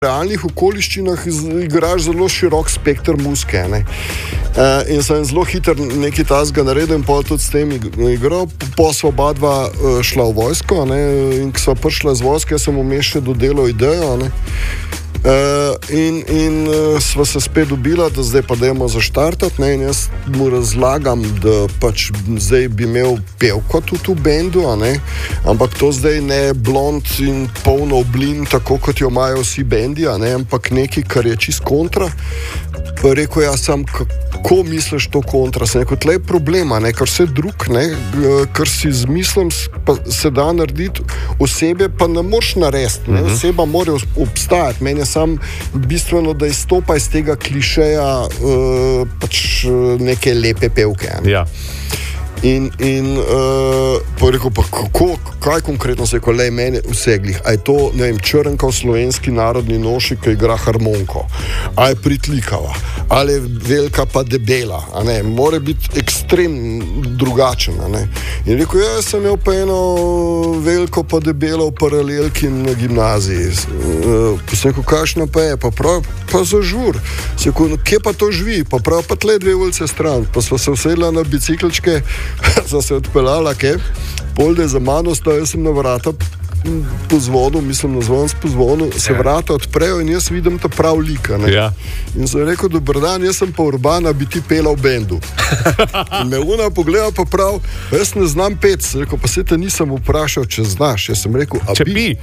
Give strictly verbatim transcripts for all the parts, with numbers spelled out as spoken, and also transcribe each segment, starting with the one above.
V realnih okoliščinah igraš zelo širok spekter muzike. Ne? Uh, in sem zelo hiter nekaj tasga naredil in pol tudi s tem igral. Po sva oba dva uh, šla v vojsko, ne? In ko sva prišla z vojske, sem vmes še dodelal idejo. Ne? Uh, in in uh, sva se spet dobila, da zdaj pa dajmo zaštartati, ne? In jaz mu razlagam, da pač zdaj bi imel pevko tudi v bendu, ne? Ampak to zdaj ne blond in polno oblin, tako kot jo imajo vsi bendi, ne? Ampak nekaj, kar je čist kontra. Pa rekel, ja, sam, kako misliš to kontra? Sem rekel, tle je problema, ne? Kar vse drug, ne? Kar si z mislim se da narediti, osebe pa ne moreš narediti, ne? Oseba mora obstajati. Meni je sam bistveno, da izstopa iz tega klišeja uh, pač neke lepe pevke. Ne? Ja. In, in uh, pa rekel, pa kako, kaj konkretno se je, ko le meni vseglih, a je to, ne vem, Črnka v slovenski narodni noši, ki igra harmoniko, a je pritlikava, ali je velika pa debela, a ne, mora biti ekstrem drugačen, a ne. In rekel, ja, jaz sem imel pa eno veliko pa debelo v paralelki na gimnaziji. Uh, pa sem rekel, kakšna pa je, pa prav, pa za žur. Sem rekel, no, kje pa to živi, pa prav, pa tle dve ulice stran, pa sva se usedla na biciklčke, sva se odpeljala, kaj? Polde za mano stoja, jaz sem na vrata po zvonu, mislim na zvon po zvonu, se vrata odprejo in jaz vidim ta prav lika. Ne? Ja. In sem rekel, dober dan, jaz sem pa Urbana, bi ti pela v bendu. In me ona pogleda pa prav, jaz ne znam pet. Sem rekel, pa se te nisem vprašal, če znaš. Jaz sem rekel, a če bi?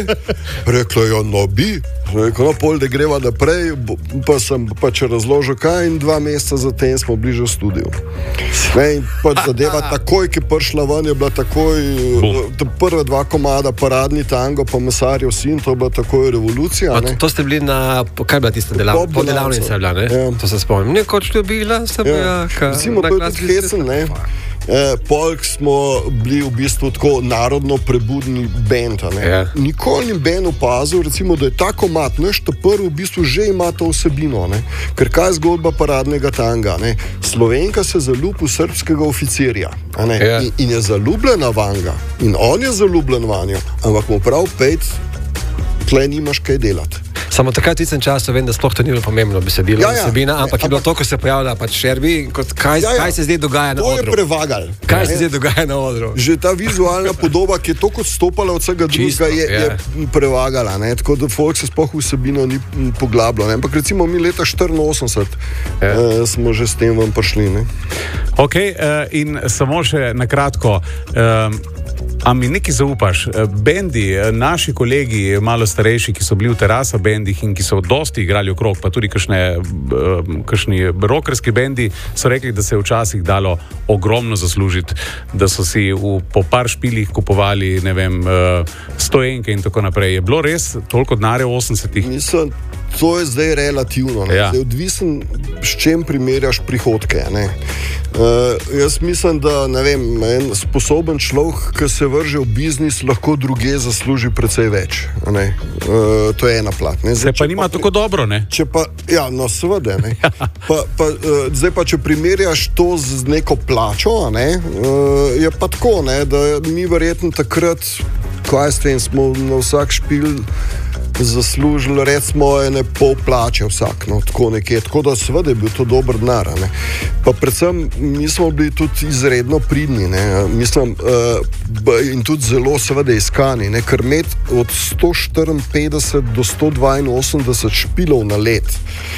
Rekla jo, no bi. Rekel, no, polde greva naprej, pa sem pač razložil kaj in dva meseca zatem smo bliže v studiu. Ne, in pač zadeva takoj, ki je prišla ven, je bila takoj, prve dva komada, paradni tango, pa Mesarjev sin, to je bila takoj revolucija. To, to ste bili na, kaj je bila tista delavnica? Po delavnici je bila, ne? Ja. To se spomnim. Nekoč ljubila sem ja. Jaka. Recimo, to je tudi hecen, ne? Eh, Polk smo bili v bistvu tako narodno prebudni bend. Yeah. Nikoli ni bend opazil, recimo, da je ta komad, naš ta prvi v bistvu že ima to vsebino. Ne? Ker kaj je zgodba paradnega tanga? Ne? Slovenka se zaljubi v srbskega oficirja yeah. in, in je zaljubljena vanga in on je zaljubljen vanjo, ampak mu prav pet, tle nimaš kaj delati. Samo takrat v tistem času vem, da sploh to ni bilo pomembno besedilo, ja, ja. Vsebina, ampak je bilo to, ko se pojavlja pač Šerbi, kot kaj, ja, ja. kaj se zdaj dogaja na to odru. To je prevagal. Kaj ja, se zdaj dogaja na odru? Že ta vizualna podoba, ki je toliko odstopala od vsega drugega, je, ja. je prevagala. Ne? Tako da folk se sploh vsebino ni poglabljal. Ampak recimo mi leta štiriinosemdeset ja. uh, smo že s tem vam prišli. Ne? Ok, uh, in samo še na kratko. Uh, A mi nekaj zaupaš? Bendi, naši kolegi, malo starejši, ki so bili v Terasa bendih in ki so dosti igrali okrog, pa tudi kakšne, kakšni rockerski bendi, so rekli, da se je včasih dalo ogromno zaslužiti, da so si v, po par špilih kupovali, ne vem, stojenke in tako naprej. Je bilo res toliko denarja v osemdesetih? Mislim, to je zdaj relativno. Ja. Zdaj odvisen, s čem primerjaš prihodke. Ne? Uh, jaz mislim, da ne vem, en sposoben človek, ki se vrže v biznis, lahko druge zasluži precej več. Ne? Uh, to je ena plat. Ne? Zdaj, se pa nima pa, tako dobro, ne? Če pa, ja, no seveda, ne. pa, pa, uh, zdaj pa, če primerjaš to z neko plačo, ne, uh, je pa tako, ne, da mi verjetno takrat, kaj s tem, smo na vsak špil zaslužili recimo ene pol plače vsak, no, tako nekje, tako da seveda je bil to dober denar, ne. Pa predvsem mi smo bili tudi izredno pridni, ne, mislim, uh, in tudi zelo seveda iskani, ne, ker imeti od sto štiriinpetdeset do sto dvainosemdeset špilov na let,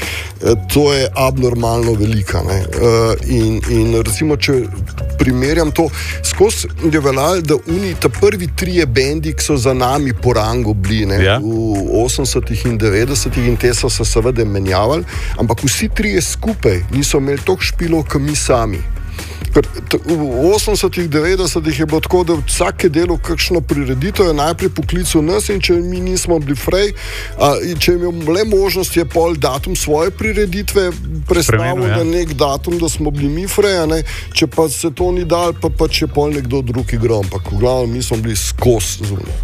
to je abnormalno velika, ne, uh, in, in recimo, če primerjam to, skozi je veljalo, da oni, ta prvi trije bendi, ki so za nami po rangu bili, ne, ja. v osemdesetih in devetdesetih in te so se seveda menjavali, ampak vsi trije skupaj niso imeli toliko špilov, kot mi sami. Ker v osemdesetih, devetdesetih je bilo tako, da vsake delo kakšno prireditev je najprej poklical nas in če mi nismo bili frej, a, če je imel le možnost, je pol datum svoje prireditve prestavil ja. na nek datum, da smo bili mi frej, ne? Če pa se to ni dal, pa, pa če pol nekdo drug igral, ampak v glavnem mi smo bili skos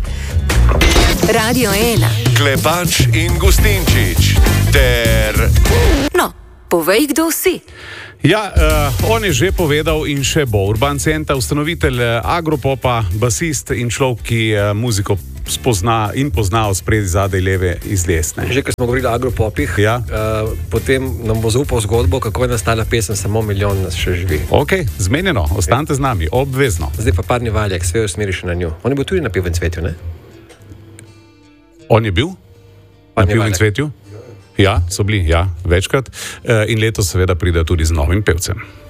zunaj. Radio ena. Klepač in Gustinčič ter... No, povej, kdo si. Ja, uh, on je že povedal in še bo. Urban Centa, ustanovitelj Agropopa, basist in človek, ki uh, muziko spozna in pozna od spredi, zadaj, leve iz desne. Že, ko smo govorili o agropopih, ja. uh, potem nam bo zaupal zgodbo, kako je nastala pesem Samo milijon nas še živi. Ok, zmenjeno, ostanite z nami, obvezno. Zdaj pa Parni Valjak, sve usmeri še na njo. On je bil tudi na Pivem cvetju, ne? On je bil? Parni na Pivem cvetju? Ja, so bili, ja, večkrat. Uh, in letos seveda pride tudi z novim pevcem.